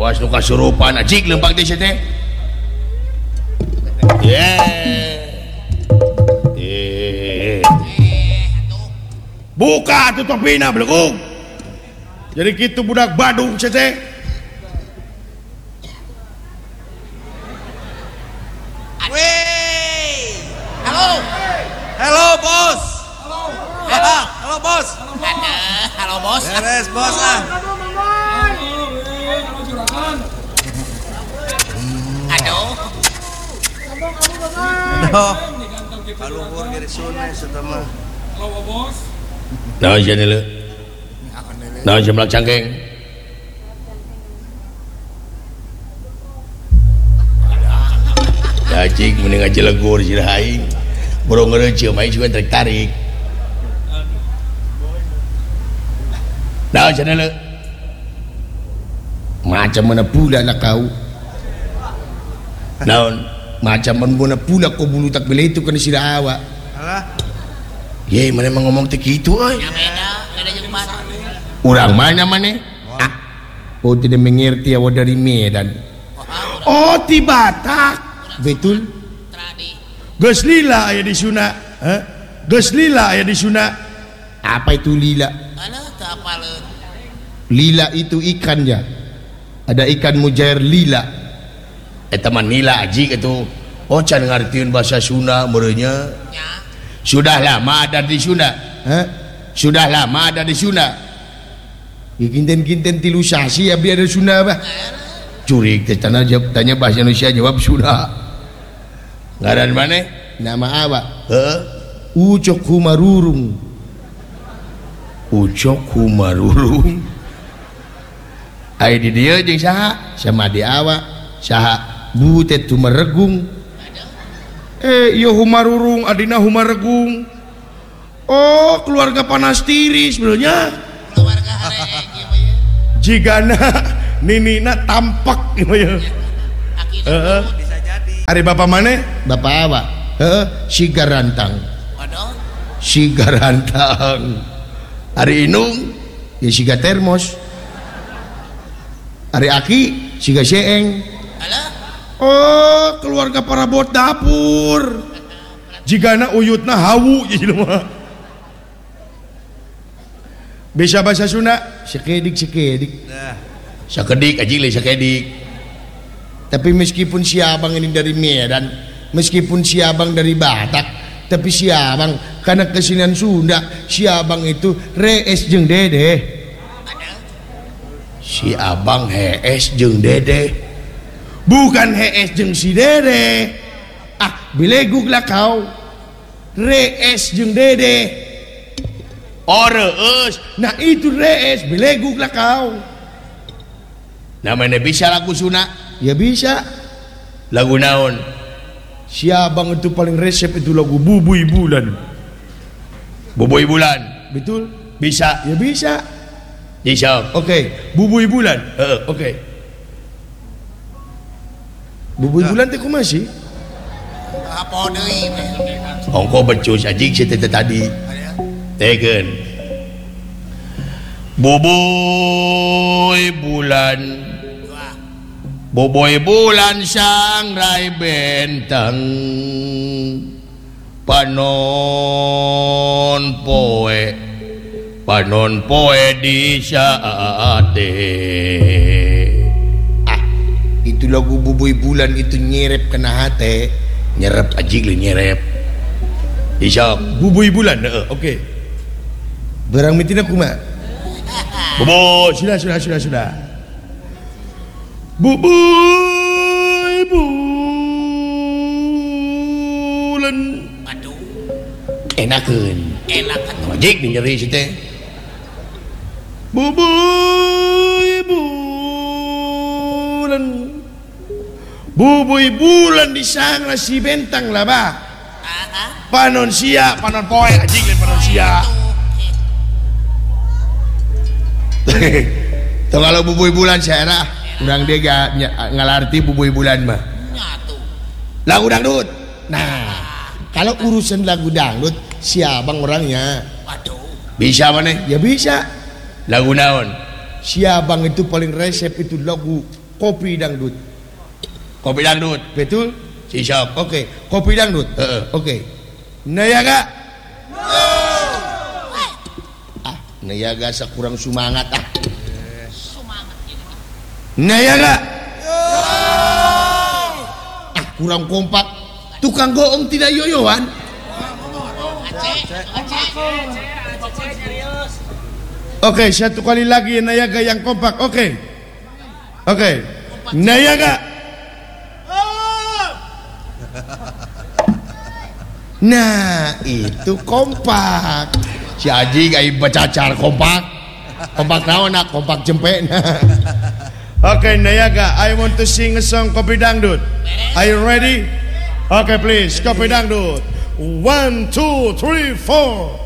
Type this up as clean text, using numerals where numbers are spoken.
awas nu kasurupan ajik lempang teh teh. Buka tuh topina belekung. Jadi gitu budak Badung teh. Halo bos. Halo bos. Halo bos. Beres bos ah. Aduh. Kaluhur dari sungai setama. Halo bos. Nah jadi le. Nah jemlak cangkeng. Cacing mending aja legur jirahaing. Burung ngerece main juga tarik. Nah jadi le. Macam mana pula nak kau? Naon macam mana pula kau bulu tak bela itu kan sila awak. Alah. Ye mana ngomong tak gitu oi. Ada jembat. Orang mana? Ah. Oh tidak mengerti awak dari Medan. Oh di Batak. Betul. Tradi. Geus lila aya di Sunda. Geus lila aya di Sunda. Apa itu lila? Alah teu apaleun. Lila itu ikan ya. Ada ikan mujair lila. Teman lila aji itu. Oh can ngartieun bahasa Sunda merenya. Nya. Sudah lama ada di Sunda. Sudah lama ada di Sunda. Ya kinten-kinten tilu sasi abdi ada Sunda bah. Curik teh tanya bahasa Indonesia jawab Sunda. Ngaran mana? Nama awak. Ucok Humarurung. Ucok Humarurung. Ai di dieu jeung saha? Sama di awak. Saha? Butet Humaregung. Iya Humarurung adina Humaregung. Oh keluarga panas tiris sebenarnya. Keluarga harek ieu mah ye. Jigana ninina tampak ieu ya. Bisa jadi. Ari bapak mana? Bapak awak. Si Garantang. Waduh. Si Garantang. Ari Inung ya siga termos. Ari Aki siga seeng. Alah. Oh keluarga parabot dapur. Jigana uyutna hawu jadi mah. Bisa bahasa Sunda? Sekedik. Nah. Sakedik aja le sakedik. Tapi meskipun si abang ini dari Medan, meskipun si abang dari Batak, tapi si abang karena kesenian Sunda, si abang itu rees jeung dede. Si abang hees jeung dede, bukan hees jeung si dede. Ah bilegug lah kau, rees jeung dede. Oh rees, nah itu rees bilegug lah kau. Namanya bisa lagu Sunda? Ya bisa. Lagu naon? Si abang itu paling resep itu lagu Bubui Bulan. Bubui Bulan. Betul? Bisa. Ya bisa. Bisa. Oke. Bubui Bulan. Oke. Bubui Bulan teh kumaha sih? Apa deui mah. Ongko becus anjing si teh tadi. Teken. Bubui Bulan. Boboy bulan sangrai bentang panon poe di saate. Ah itu lagu Boboy bulan itu nyerep kena hati, nyerep ajik le nyerep. Isya Boboy bulan oke. Berang mitina kuma. Bobo sudah. Bubui bulan. Aduh. Enakeun. Enak atuh. Majik nih nyeri si teh. Bubui bulan. Bubui bulan di sana si bentang lah bah. Panon sia, panon poe anjing panon sia. Tuh kalau bubui bulan saya urang dia gak ngalarti Bubui bulan mah Nyatu. lagu dangdut. Nah kalau urusan lagu dangdut si abang orangnya. Waduh. Bisa mana? Ya bisa. Lagu naon? Si abang itu paling resep itu lagu kopi dangdut. Kopi dangdut. Betul? Siap. Oke, kopi dangdut. Oke. Nayaga. Nayaga sakurang semangat Nayaga. Kurang kompak. Tukang goong tidak yoyoan. Oke, satu kali lagi Nayaga yang kompak. Oke. Nayaga. Nah, itu kompak. Si Aji kayak becacar kompak. Kompak naon nak? Kompak jempek. Okay, Nayaga, I want to sing a song Kopi Dangdut. Are you ready? Okay, please, Kopi Dangdut. 1, 2, 3, 4.